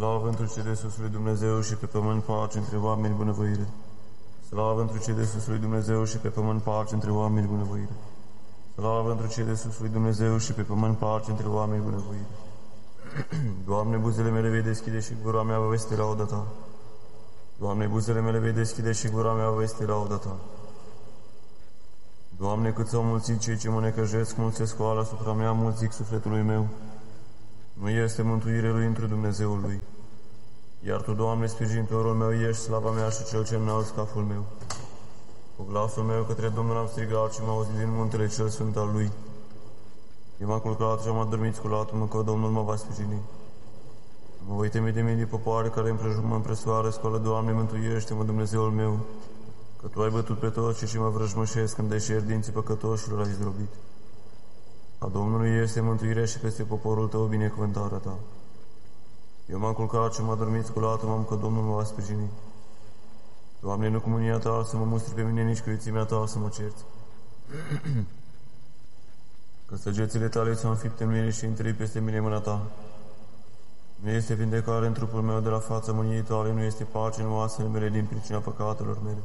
Slavă întru cei de sus lui Dumnezeu și pe pământ pace între oameni bunăvoire. Slavă întru cei de sus lui Dumnezeu și pe pământ pace între oameni bunăvoire. Slavă întru cei de sus lui Dumnezeu și pe pământ pace între oameni bunăvoire. Doamne, buzele mele vei deschide și gura mea va vesti lauda Ta. Doamne, buzele mele vei deschide și gura mea va vesti lauda Ta. Doamne, cât s-au mulțit cei ce mă necăjesc, mulți se scoală asupra mea, mulți zic sufletului meu. Nu este mântuire lui întru Dumnezeul lui. Iar Tu, Doamne, sprijinitorul meu ești, slava mea și cel ce înalt scaful meu. Cu glasul meu către Domnul am strigat și m-a auzit din muntele cel sfânt al Lui. Eu m-am culcat și am adormit sculat-mă că Domnul mă va sprijini. Mă voi teme de mii de popoare care împrejur mă împresoară, scoală, Doamne, mântuiește-mă, Dumnezeul meu, că Tu ai bătut pe toți și mă vrăjmășesc când deșeri dinții păcătoșilor ai zdrobit. A Domnului este mântuirea și peste poporul Tău binecuvântarea Ta. Eu m-am culcat și m-am adormit sculat-mă că Domnul mă va sprijini. Doamne, nu cu mânia Ta să mă mustri pe mine, nici cu iuțimea Ta să mă cerți. Că săgețile Tale s-au înfipt în mine și întărit peste mine mâna Ta. Nu este vindecare în trupul meu de la fața mâniei Tale, nu este pace în oasele mele din pricina păcatelor mele.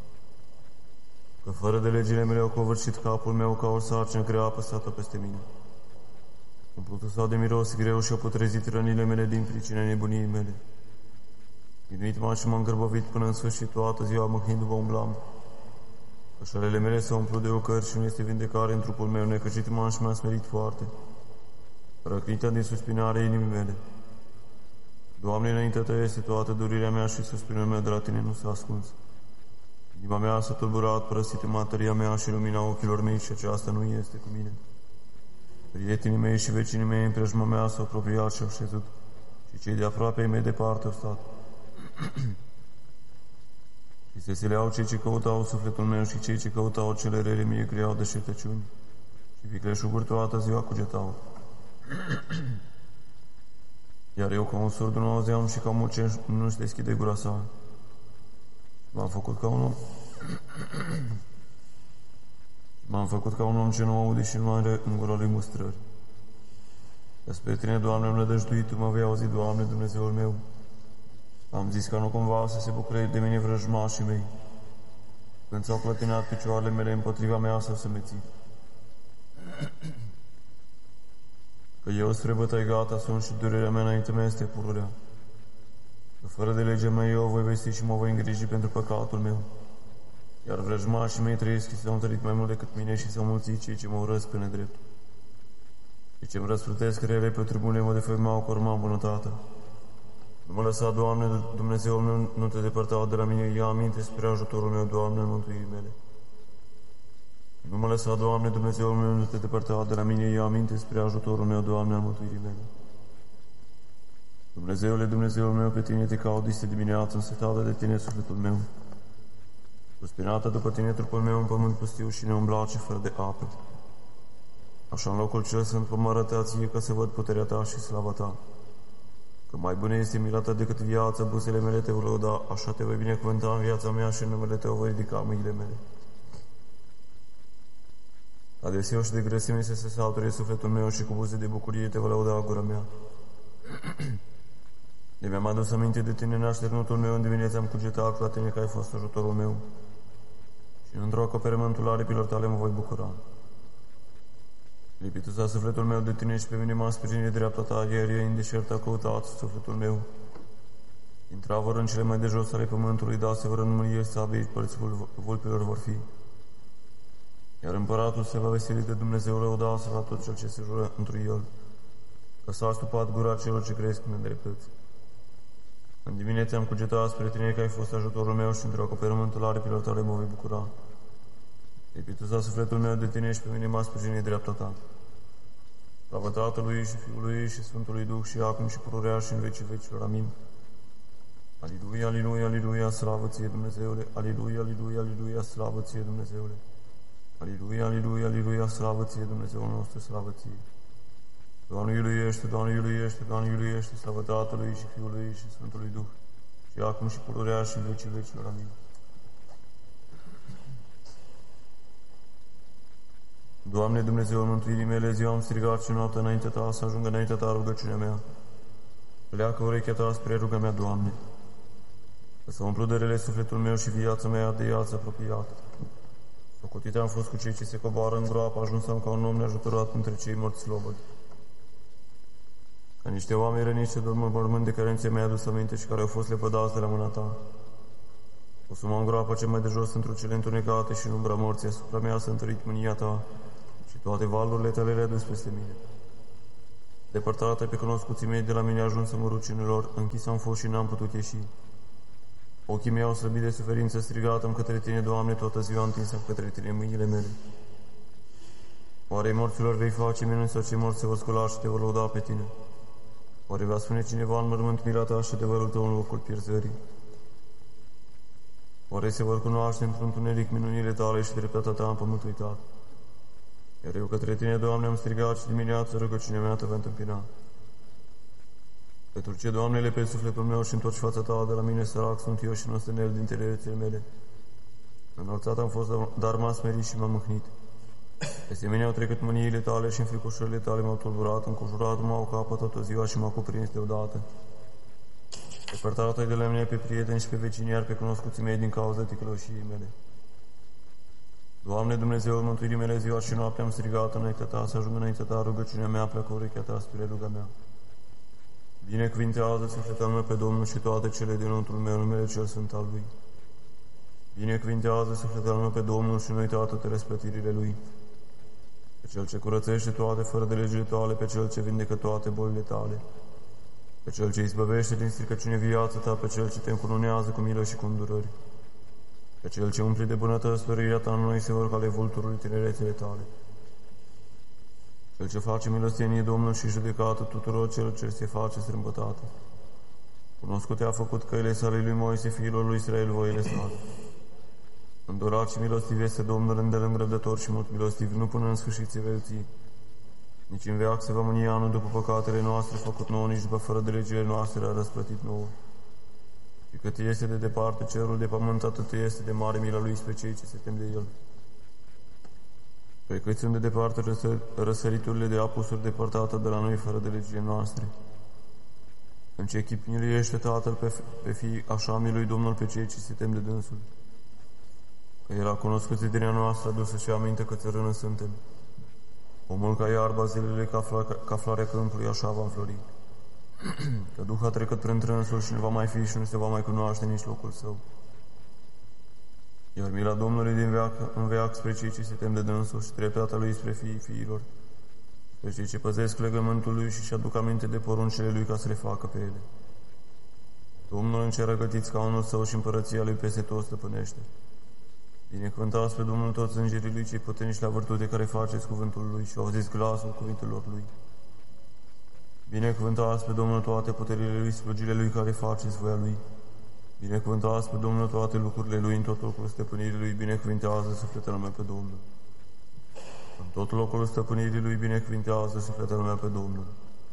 Că fără de legile mele au covârșit capul meu ca o sarcină grea apăsată peste mine. Umplutul sau de miros greu și-au putrezit rănile mele din pricina nebuniei mele. Inuit m-am și m-am îngârbovit până în sfârșit, toată ziua măhindu-vă umblam. Cășalele mele s-au umplut de ocări și nu este vindecare în trupul meu, necăjit m-am și m-am smerit foarte. Răcnită din suspinare inimii mele. Doamne, înaintea Ta este toată durirea mea și suspinul meu de la Tine nu s-a ascuns. Inima mea s-a tulburat, părăsit materia mea și lumina ochilor mei și aceasta nu este cu mine. Prietenii mei și vecinii mei în preajma mea s-au apropiat și au șezut, și cei de aproape mei departe au stat. Și se sileau cei ce căutau sufletul meu și cei ce căutau cele rele mie creau deșertăciuni și vicleșuguri toată ziua cugetau. Iar eu ca un surd nu auzeam și ca un muceș nu-și deschide gura sa. M-am făcut ca un om ce nu aude și nu are în gura lui mustrări. Despre Tine, Doamne, îmi nădăjduit, Tu mă vei auzi, Doamne, Dumnezeul meu. Am zis ca nu cumva să se bucure de mine vrăjmașii mei, când s-au clătinat picioarele mele împotriva mea sau să meții. Că eu spre bătăi gata sunt și durerea mea înainte mea este pururea. Că fără de legea mea eu voi vesti și mă voi îngriji pentru păcatul meu. Iar vrăjmașii mei trăiesc și s-au întărit mai mult decât mine și s-au mulțit cei ce mă urăsc pe nedrept. Și ce-mi răsplătesc rele pe tribunele mă defăimau cu urma bunătatea. Nu mă lăsa, Doamne, Dumnezeul meu, nu Te depărta de la mine, ia aminte spre ajutorul meu, Doamne, în mântuirii mele. Nu mă lăsa, Doamne, Dumnezeul meu, nu Te depărta de la mine, ia aminte spre ajutorul meu, Doamne, în mântuirii mele. Dumnezeule, Dumnezeul meu, pe Tine Te caut dise dimineață, însetată de Tine sufletul meu. Suspinată după Tine trupul meu în pământ pustiu și neumblace fără de apă. Așa în locul cel sfânt mă arăta Ție ca să văd puterea Ta și slava Ta. Că mai bună este mila Ta decât viața, buzele mele Te vor lăuda, așa Te voi binecuvânta în viața mea și în numele Tău voi ridica mâinile mele. Adeseu și de grăsime să se sature sufletul meu și cu buze de bucurie Te va lăuda gura mea. De mi-am adus aminte de Tine în așternutul meu, în dimineața am cugetat la Tine că ai fost ajutorul meu și într-o acoperământul aripilor Tale mă voi bucura. Lipitul s-a sufletul meu de Tine și pe mine m-a sprijinit dreapta Ta, iar ei în deșert a căutat sufletul meu. Intra vor în cele mai de jos ale pământului, da, se vor înmânie sabei, părți vulpilor vor fi. Iar împăratul se va veseli de Dumnezeu, lăuda la tot cel ce se jură întru El, că s-a astupat gura celor ce cresc în nedreptăți. În dimineața am cugetat spre Tine că ai fost ajutorul meu și într-o acoperământul aripilor Tale mă voi bucura. Lipitul s-a sufletul meu de Tine și pe mine m-a sprijinit dreapta Ta. Slavă Tatălui și Fiului și Sfântului Duh și acum și pururea și în vecii vecilor. Amin. Aliluia, aliluia, aliluia, slavă Ție, Dumnezeule! Aliluia, aliluia, aliluia, slavă Ție, Dumnezeule! Aliluia, aliluia, aliluia, slavă Ție, Dumnezeul nostru, slavă Ție! Doamne iuluiește, Doamne iuluiește, Doamne iuluiește, slavă Tatălui și Fiului și Sfântului Duh și acum și pururea și în vecii vecilor. Amin. Doamne, Dumnezeul mântuirii mele, ziua am strigat și noaptea înaintea Ta, să ajungă înaintea Ta rugăciunea mea. Pleacă urechea ta spre ruga mea, Doamne, că să umplu de rele sufletul meu și viața mea de iață apropiată. Socotit am fost cu cei ce se coboară în groapă, ajunsam ca un om neajutorat între cei morți slobădi. Ca niște oameni răniți ce dorm în mormânt, de care ți mi-ai adus aminte și care au fost lepădați de la mâna ta. O să mă în groapa cea mai de jos într-o cele întunecate și în umbra morții asupra mea să întărit mânia ta și toate valurile tale le-ai adus peste mine. Depărtată pe cunoscuții mei de la mine ajunsă-mă rucinilor, închis am fost și n-am putut ieși. Ochii mei au slăbit de suferință, strigat-am către tine, Doamne, toată ziua întinsă către tine mâinile mele. Oare morților vei face minuni sau cei morți se vor scula și te vor lăuda pe tine? Oare va spune cineva în mormânt mila ta și adevărul tău în locul pierzării? Oare se vor cunoaște într-un întuneric minunile tale și dreptatea ta în pământ uitat? Iar eu către tine, Doamne, am strigat și dimineața rugăciunea mea te va întâmpina. Pentru ce, Doamne, lepe sufletul meu și întorci fața ta de la mine, sărac sunt eu și nu sunt el din tinerețele mele. Înălțat am fost, dar m-am smerit și m-am mâhnit. Peste mine au trecut mâniile tale și înfricoșările tale m-au tulburat, înconjurat m-au capăt toată ziua și m-au cuprins deodată. Depărtat-ai de la mine pe prieteni și pe vecini, iar pe cunoscuții mei din cauza ticăloșiei mele. Doamne, Dumnezeul mântuirii mele, ziua și noaptea am strigat înaintea ta, să ajung înaintea ta, rugăciunea mea, pleacă urechea ta spre ruga mea. Binecuvintează sufletul meu pe Domnul și toate cele dinăuntrul meu, numele cel sfânt al Lui. Binecuvintează sufletul meu pe Domnul și nu uita toate răsplătirile Lui. Pe Cel ce curățește toate fără de legile tale, pe Cel ce vindecă toate bolile tale, pe Cel ce izbăvește din stricăciune viața ta, pe Cel ce te încununează cu milă și cu îndurări, pe Cel ce umple de bunătăți stărirea ta în noi se vor cale vulturului tinerețele tale, Cel ce face milostenie Domnul și judecată tuturor celor ce se face strâmbătate. Cunoscute a făcut căile sale lui Moise, fiilor lui Israel, voile sale. Îndurat și milostiv este Domnul, îndelung răbdător și mult milostiv, nu până în sfârșit se vei uți. Nici în veac se va mânia, nu după păcatele noastre făcut nouă, nici după fără de legile noastre a răsplătit nouă. Și cât este de departe cerul de pământ, atât este de mare mila lui spre cei ce se tem de el. Pe cât sunt de departe răsăriturile de apusuri depărtate de la noi fără de legile noastre. În ce chip miliește Tatăl pe fii, așa milui Domnul pe cei ce se tem de dânsul. Că era cunoscut zidirea noastră, adusă și aminte că țărână suntem. Omul ca iarba zilele, ca floarea câmpului, așa va înflori. Că Duh a trecut prin trânsul și nu va mai fi și nu se va mai cunoaște nici locul său. Iar mila Domnului din veac în veac spre cei ce se tem de dânsul și dreptatea Lui spre fiilor, spre cei ce păzesc legământul Lui și aduc aminte de poruncile Lui ca să le facă pe ele. Domnul în cer răgătit scaunul Său și împărăția Lui peste tot stăpânește. Binecuvântați pe Domnul toți îngerii Lui cei puternici la vârtute care faceți cuvântul Lui și auziți glasul cuvintelor Lui. Binecuvântați pe Domnul toate puterile Lui, slujile Lui care faceți voia Lui. Binecuvântați pe Domnul toate lucrurile Lui, în tot locul stăpânirii Lui, binecuvintează sufletul meu pe Domnul. În tot locul stăpânirii Lui, binecuvintează sufletul meu pe Domnul.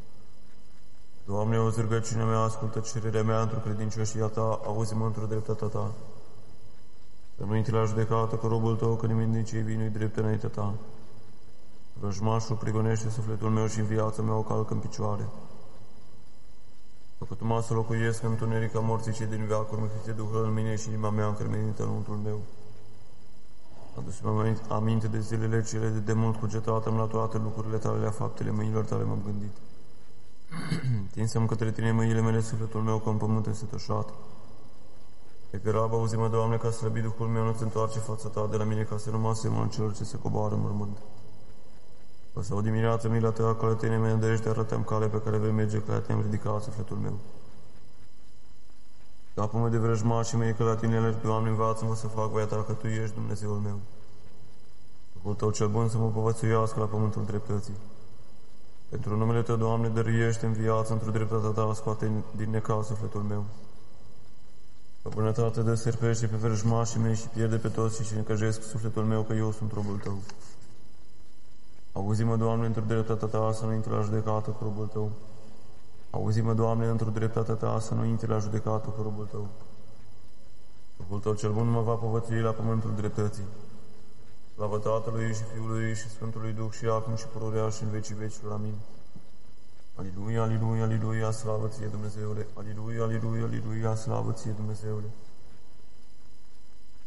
Doamne, auzi rugăciunea mea, ascultă cererea mea într-o credincioșia Ta, auzi-mă într-o dreptatea Ta. Să nu intri la judecată cu robul Tău, că nimic din cei vii nu-i drept înaintea Ta. Vrăjmașul prigonește sufletul meu și în viața mea o calcă în picioare. Făcut mă să locuiesc în întunerica morții cei din veacuri, mâhrițe Duhul în mine și inima mea încremenită în untul meu. Adu-mi aminte de zilele cele de demult cugetat-am la toate lucrurile Tale, la faptele mâinilor Tale m-am gândit. Tinsem către Tine mâinile mele, sufletul meu ca în pământ însătășat. Pe grabă, auzi-mă, Doamne, ca slăbit Duhul meu, nu-ți întoarce fața Ta de la mine, ca să nu mă asemăn celor ce se coboară în mormânt. Că sau dimineață mila Ta, călătenie mea îndrește, arată-mi cale pe care vei merge, că Te-am ridicat sufletul meu. Capul-mă de vrăjmașii mei, că la Tine alerg, Doamne, învață-mă să fac voia Ta, că Tu ești Dumnezeul meu. Duhul Tău cel bun să mă povățuiască la pământul dreptății. Pentru numele Tău, Doamne, dăruiește în viață, într-o dreptatea Ta, scoate din necaz sufletul meu. Că bunătate dă serpește pe vrăjmașii mei și pierde pe toți și necăjesc sufletul meu, că eu sunt robul Tău. Auzi-mă, Doamne, într-o dreptatea Ta, să nu intri la judecată cu robul Tău. Auzi-mă, Doamne, într-o dreptatea Ta, să nu intri la judecată cu robul Tău. Duhul Tău cel bun mă va povățui la pământul dreptății. Slavă Tatălui și Fiului și Sfântului Duh și acum și pururea și în vecii vecilor. Amin. Aleluia, aleluia, aleluia, slavă ție, Dumnezeule. Aleluia, aleluia, aleluia, slavă ție, Dumnezeule.